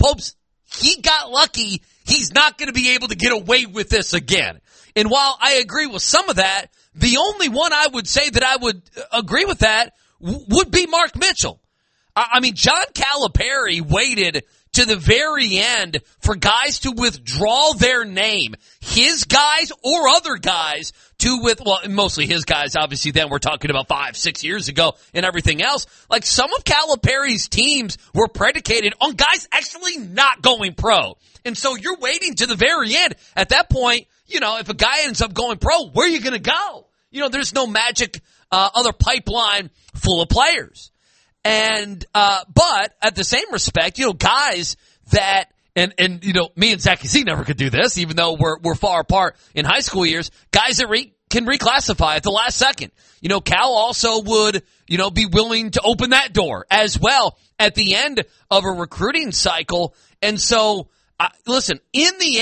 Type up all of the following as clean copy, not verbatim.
he got lucky. He's not going to be able to get away with this again. And while I agree with some of that, the only one I would say that I would agree with that would be Mark Mitchell. I mean, John Calipari waited to the very end for guys to withdraw their name, his guys or other guys, mostly his guys, obviously then we're talking about 5-6 years ago and everything else. Like some of Calipari's teams were predicated on guys actually not going pro. And so you're waiting to the very end. At that point, if a guy ends up going pro, where are you going to go? There's no magic other pipeline full of players. And, but at the same respect, guys that, and me and Zach Z never could do this, even though we're far apart in high school years, guys that can reclassify at the last second. Cal also would, be willing to open that door as well at the end of a recruiting cycle. And so, listen, in the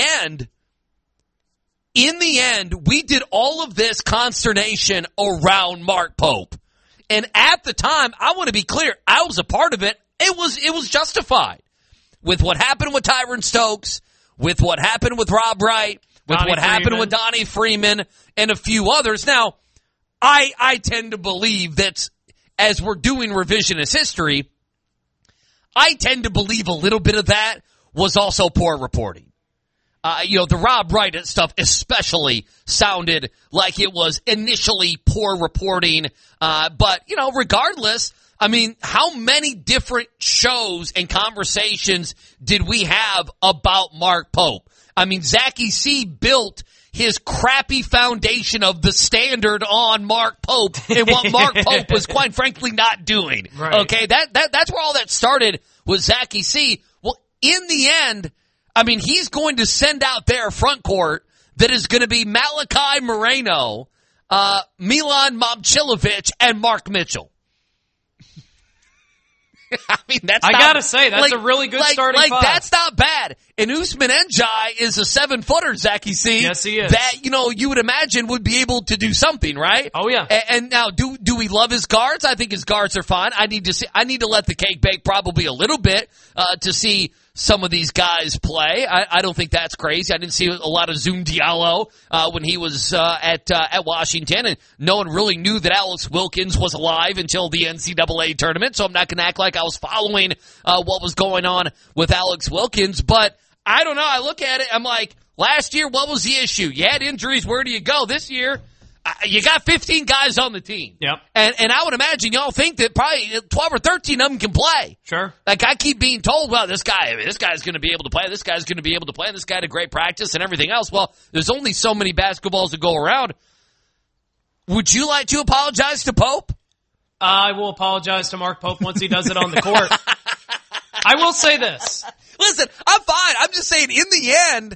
end, we did all of this consternation around Mark Pope. And at the time, I want to be clear, I was a part of it. It was justified with what happened with Tyron Stokes, with what happened with Rob Wright, with what happened with Donnie Freeman, and a few others. Now, I tend to believe that as we're doing revisionist history, I tend to believe a little bit of that was also poor reporting. The Rob Wright stuff especially sounded like it was initially poor reporting. But regardless, I mean, how many different shows and conversations did we have about Mark Pope? I mean, Zachy C built his crappy foundation of the standard on Mark Pope and what Mark Pope was quite frankly not doing. Right. Okay. That's where all that started with Zachy C. Well, in the end, I mean, he's going to send out their front court that is going to be Malachi Moreno, Milan Momcilovic, and Mark Mitchell. I mean, that's a really good starting five. That's not bad. And Usman Njai is a 7-footer, Zachy C. Yes, he is. That, you would imagine would be able to do something, right? Oh, yeah. And now, do we love his guards? I think his guards are fine. I need to let the cake bake probably a little bit, to see some of these guys play. I don't think that's crazy. I didn't see a lot of Zoom Diallo when he was at Washington, and no one really knew that Alex Wilkins was alive until the NCAA tournament, so I'm not going to act like I was following what was going on with Alex Wilkins. But I don't know. I look at it, I'm like, last year, what was the issue? You had injuries. Where do you go? This year, you got 15 guys on the team. Yep. And I would imagine y'all think that probably 12 or 13 of them can play. Sure. Like I keep being told, well, this guy's going to be able to play. This guy's going to be able to play. This guy had a great practice and everything else. Well, there's only so many basketballs to go around. Would you like to apologize to Pope? I will apologize to Mark Pope once he does it on the court. I will say this. Listen, I'm fine. I'm just saying in the end,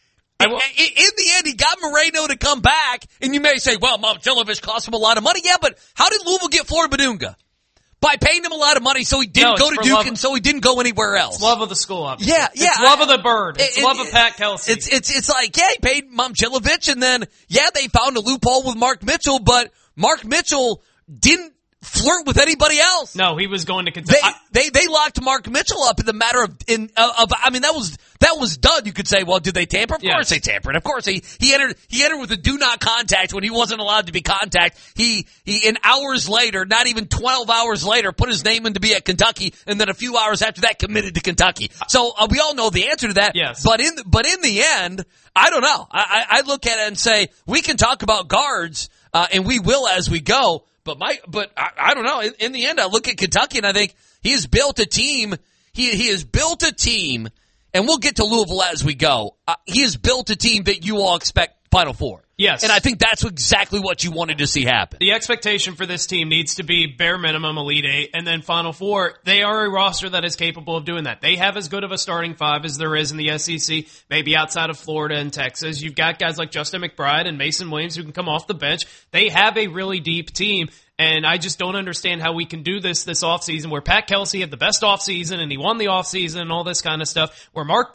he got Moreno to come back, and you may say, well, Momcilovic cost him a lot of money. Yeah, but how did Louisville get Florida Badunga? By paying him a lot of money so he didn't go to Duke and so he didn't go anywhere else. It's love of the school, obviously. Yeah. It's love of the bird. It's love of Pat Kelsey. It's like, yeah, he paid Momcilovic, and then, yeah, they found a loophole with Mark Mitchell, but Mark Mitchell didn't flirt with anybody else. No, he was going to Kentucky. They locked Mark Mitchell up in the matter of I mean, that was done. You could say, well, did they tamper? Of course they tampered. Of course he entered with a do not contact when he wasn't allowed to be contact. He in hours later, not even 12 hours later, put his name in to be at Kentucky, and then a few hours after that committed to Kentucky. So we all know the answer to that. Yes. But in the end, I don't know. I look at it and say we can talk about guards, and we will as we go. But I don't know. In the end, I look at Kentucky and I think he has built a team. He has built a team, and we'll get to Louisville as we go. He has built a team that you all expect Final Four. Yes. And I think that's exactly what you wanted to see happen. The expectation for this team needs to be bare minimum Elite Eight and then Final Four. They are a roster that is capable of doing that. They have as good of a starting five as there is in the SEC, maybe outside of Florida and Texas. You've got guys like Justin McBride and Mason Williams who can come off the bench. They have a really deep team. And I just don't understand how we can do this offseason where Pat Kelsey had the best offseason and he won the offseason and all this kind of stuff, where Mark Pope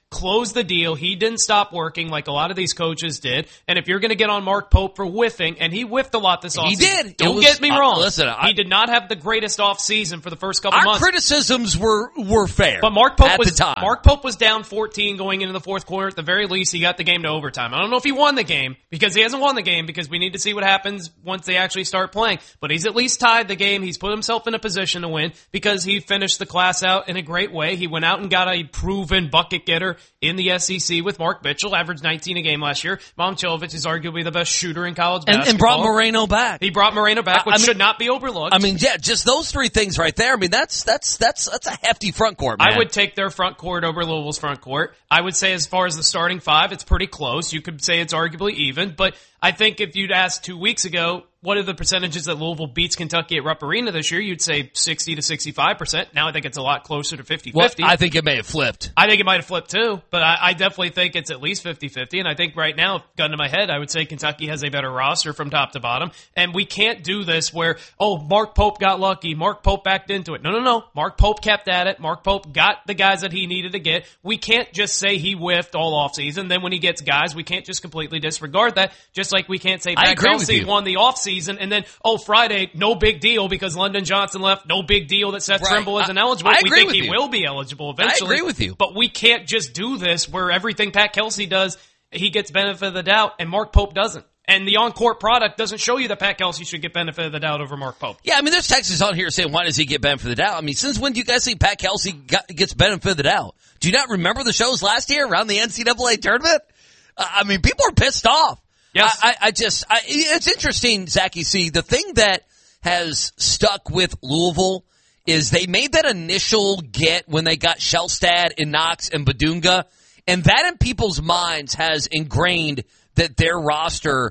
close the deal. He didn't stop working like a lot of these coaches did. And if you're going to get on Mark Pope for whiffing, and he whiffed a lot this offseason. He did. Don't get me wrong. Listen, he did not have the greatest offseason for the first couple months. Our criticisms were fair. But Mark Pope was down 14 going into the fourth quarter. At the very least, he got the game to overtime. I don't know if he won the game because he hasn't won the game because we need to see what happens once they actually start playing. But he's at least tied the game. He's put himself in a position to win because he finished the class out in a great way. He went out and got a proven bucket getter in the SEC with Mark Mitchell, averaged 19 a game last year. Momcilovic is arguably the best shooter in college basketball. And brought Moreno back. He brought Moreno back, which should not be overlooked. I mean, yeah, just those three things right there. I mean, that's a hefty front court, man. I would take their front court over Louisville's front court. I would say as far as the starting five, it's pretty close. You could say it's arguably even, but I think if you'd asked 2 weeks ago, what are the percentages that Louisville beats Kentucky at Rupp Arena this year? You'd say 60 to 65%. Now I think it's a lot closer to 50-50. Well, I think it may have flipped. I think it might have flipped too, but I definitely think it's at least 50-50. And I think right now, gun to my head, I would say Kentucky has a better roster from top to bottom. And we can't do this where, Mark Pope got lucky. Mark Pope backed into it. No. Mark Pope kept at it. Mark Pope got the guys that he needed to get. We can't just say he whiffed all offseason. Then when he gets guys, we can't just completely disregard that. Just like we can't say Pat Kelsey won the offseason and then, Friday, no big deal because London Johnson left. No big deal that Seth Trimble isn't eligible. We think he will be eligible eventually. I agree with you. But we can't just do this where everything Pat Kelsey does, he gets benefit of the doubt and Mark Pope doesn't. And the on-court product doesn't show you that Pat Kelsey should get benefit of the doubt over Mark Pope. Yeah, I mean, there's texts on here saying, why does he get benefit of the doubt? I mean, since when do you guys think Pat Kelsey gets benefit of the doubt? Do you not remember the shows last year around the NCAA tournament? I mean, people are pissed off. Yes. It's interesting, Zachy C. The thing that has stuck with Louisville is they made that initial get when they got Shelstad and Knox and Badunga, and that in people's minds has ingrained that their roster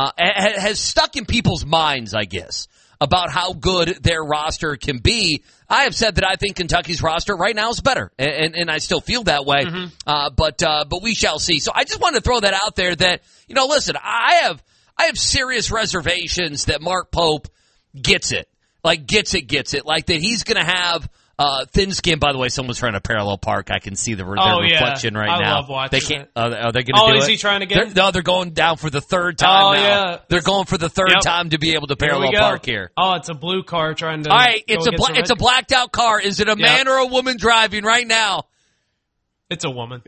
has stuck in people's minds, I guess, about how good their roster can be. I have said that I think Kentucky's roster right now is better, and I still feel that way. Mm-hmm. But we shall see. So I just wanted to throw that out there that, listen, I have serious reservations that Mark Pope gets it. Like, gets it. Like, that he's going to have thin skin. By the way, someone's trying to parallel park. I can see their reflection right now. I love watching they can't. Are they going to do it? Is he trying to get it? They're going down for the third time now. Yeah. They're going for the third time to be able to parallel park here. Oh, it's a blue car trying to. All right, it's a blacked out car. Is it a man or a woman driving right now? It's a woman.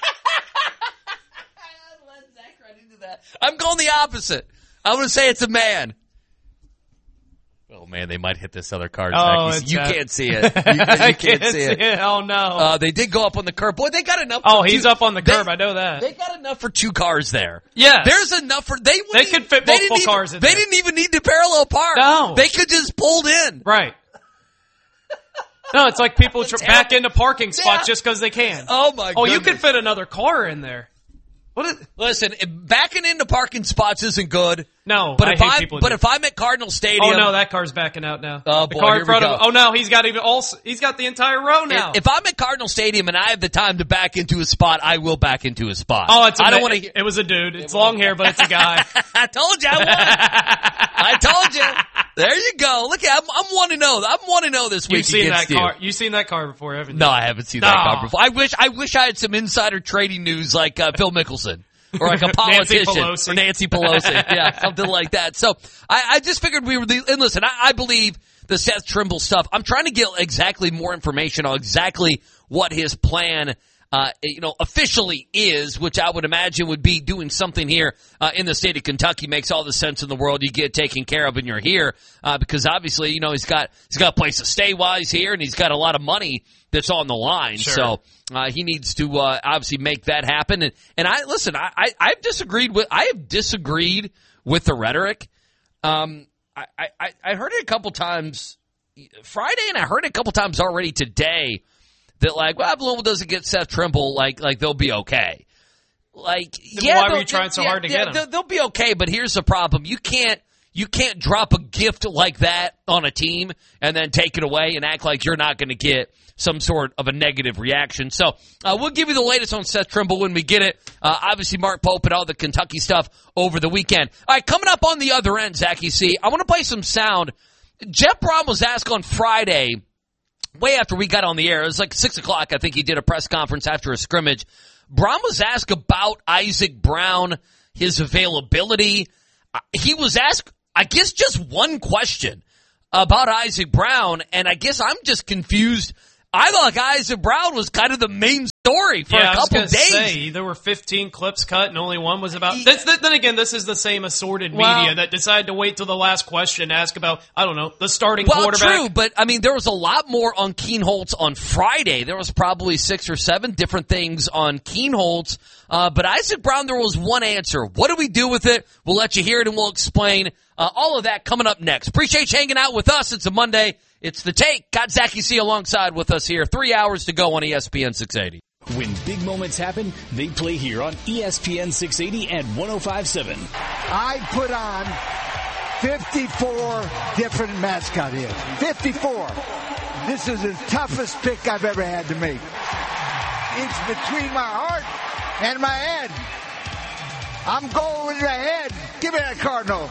I'm going the opposite. I'm going to say it's a man. Oh, man, they might hit this other car. You can't see it. You can't see it. Oh, no. They did go up on the curb. Boy, they got enough. He's up on the curb. I know that. They got enough for 2 cars there. Yeah. There's enough for... They could fit multiple cars in there. They didn't even need to parallel park. No. They could just pulled in. Right. No, it's like people back into parking spots just because they can. Oh, my goodness. You could fit another car in there. Listen, backing into parking spots isn't good. No, but if I'm at Cardinal Stadium, oh no, that car's backing out now. Oh boy, the car in front of him. Oh no, he's got the entire row now. If I'm at Cardinal Stadium and I have the time to back into a spot, I will back into a spot. Oh, it was a dude. It's long hair, but it's a guy. I told you I won. I told you. There you go. Look, I'm 1-0. I'm 1-0 this week. You've seen that car. You've seen that car before, haven't you? No, I haven't seen that car before. I wish I had some insider trading news like Phil Mickelson. Or like a politician. Nancy Pelosi. Yeah, something like that. So I just figured and listen, I believe the Seth Trimble stuff. I'm trying to get exactly more information on exactly what his plan officially is, which I would imagine would be doing something here in the state of Kentucky. Makes all the sense in the world. You get taken care of and you're here because obviously, he's got a place to stay while he's here and he's got a lot of money that's on the line. Sure. So he needs to obviously make that happen. And I've disagreed with the rhetoric. I heard it a couple times Friday, and I heard it a couple times already today. That if Louisville doesn't get Seth Trimble, like they'll be okay. Why were you trying so hard to get him? They'll be okay, but here's the problem: you can't drop a gift like that on a team and then take it away and act like you're not going to get some sort of a negative reaction. So we'll give you the latest on Seth Trimble when we get it. Obviously, Mark Pope and all the Kentucky stuff over the weekend. All right, coming up on the other end, Zachy C, I want to play some sound. Jeff Brom was asked on Friday way after we got on the air. It was like 6 o'clock. I think he did a press conference after a scrimmage. Braun was asked about Isaac Brown, his availability. He was asked, I guess, just one question about Isaac Brown, and I guess I'm just confused. I thought Isaac Brown was kind of the main story for a couple days. Say, there were 15 clips cut and only one was about... Then again, this is the same assorted media that decided to wait till the last question to ask about, I don't know, the starting quarterback. Well, true, but I mean, there was a lot more on Kienholz on Friday. There was probably 6 or 7 different things on Kienholz. But Isaac Brown, there was one answer. What do we do with it? We'll let you hear it and we'll explain. All of that coming up next. Appreciate you hanging out with us. It's a Monday. It's The Take. Got Zachy C alongside with us here. 3 hours to go on ESPN 680. When big moments happen, they play here on ESPN 680 and 105.7. I put on 54 different mascot hits. 54. This is the toughest pick I've ever had to make. It's between my heart and my head. I'm going with the head. Give me that Cardinal.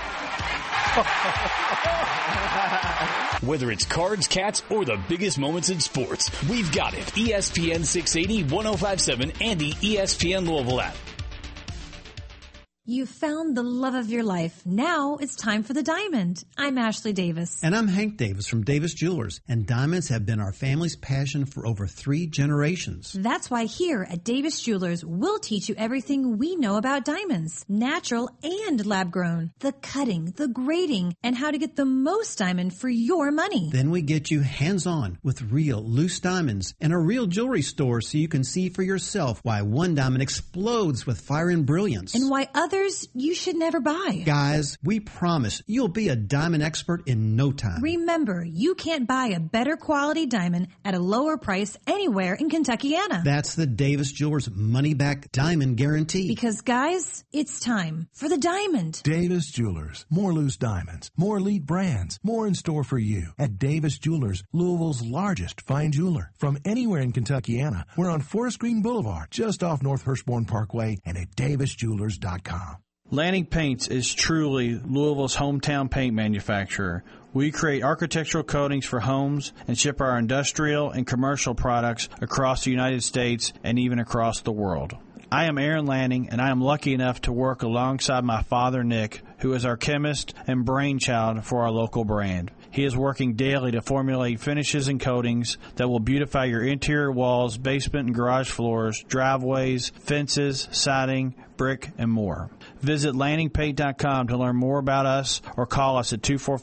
Whether it's cards, cats, or the biggest moments in sports, we've got it. ESPN 680, 105.7, and the ESPN Louisville app. You've found the love of your life. Now it's time for the diamond. I'm Ashley Davis. And I'm Hank Davis from Davis Jewelers. And diamonds have been our family's passion for over 3 generations. That's why here at Davis Jewelers, we'll teach you everything we know about diamonds. Natural and lab grown. The cutting, the grading, and how to get the most diamond for your money. Then we get you hands-on with real loose diamonds and a real jewelry store so you can see for yourself why one diamond explodes with fire and brilliance. And why others you should never buy. Guys, we promise you'll be a diamond expert in no time. Remember, you can't buy a better quality diamond at a lower price anywhere in Kentuckiana. That's the Davis Jewelers money-back diamond guarantee. Because, guys, it's time for the diamond. Davis Jewelers. More loose diamonds, more elite brands, more in store for you at Davis Jewelers, Louisville's largest fine jeweler. From anywhere in Kentuckiana, we're on Forest Green Boulevard, just off North Hirschborn Parkway, and at davisjewelers.com. Lanning Paints is truly Louisville's hometown paint manufacturer. We create architectural coatings for homes and ship our industrial and commercial products across the United States and even across the world. I am Aaron Lanning, and I am lucky enough to work alongside my father, Nick, who is our chemist and brainchild for our local brand. He is working daily to formulate finishes and coatings that will beautify your interior walls, basement and garage floors, driveways, fences, siding, brick, and more. Visit LanningPaint.com to learn more about us or call us at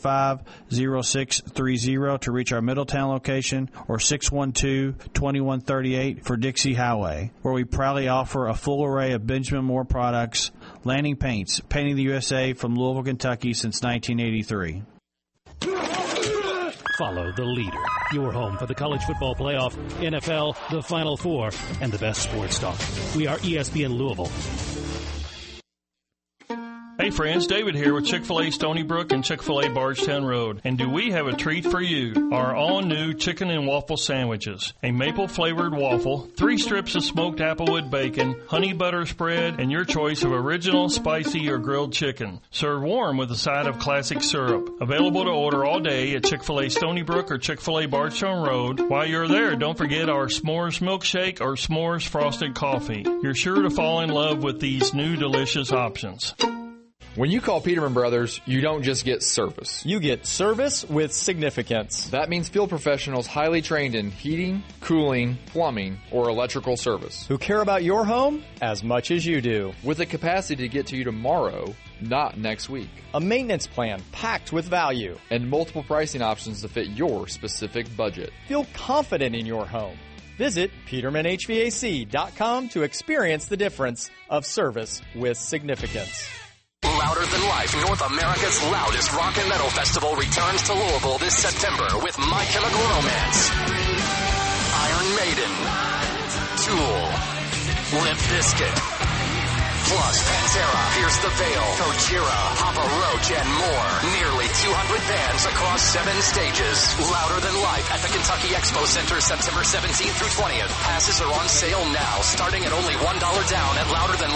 245-0630 to reach our Middletown location or 612-2138 for Dixie Highway, where we proudly offer a full array of Benjamin Moore products. Lanning Paints, painting the USA from Louisville, Kentucky since 1983. Follow the leader. Your home for the college football playoff, NFL, the Final Four, and the best sports talk. We are ESPN Louisville. Hey friends, David here with Chick-fil-A Stony Brook and Chick-fil-A Bardstown Road. And do we have a treat for you? Our all-new chicken and waffle sandwiches. A maple-flavored waffle, 3 strips of smoked applewood bacon, honey butter spread, and your choice of original, spicy, or grilled chicken. Serve warm with a side of classic syrup. Available to order all day at Chick-fil-A Stony Brook or Chick-fil-A Bardstown Road. While you're there, don't forget our s'mores milkshake or s'mores frosted coffee. You're sure to fall in love with these new delicious options. When you call Peterman Brothers, you don't just get service. You get service with significance. That means field professionals highly trained in heating, cooling, plumbing, or electrical service. Who care about your home as much as you do. With the capacity to get to you tomorrow, not next week. A maintenance plan packed with value. And multiple pricing options to fit your specific budget. Feel confident in your home. Visit PetermanHVAC.com to experience the difference of service with significance. Louder Than Life, North America's loudest rock and metal festival, returns to Louisville this September with My Chemical Romance, Iron Maiden, Tool, Limp Bizkit, plus Pantera, Pierce the Veil, Gojira, Papa Roach, and more. Nearly 200 bands across 7 stages. Louder Than Life at the Kentucky Expo Center, September 17th through 20th. Passes are on sale now, starting at only $1 down at Louder Than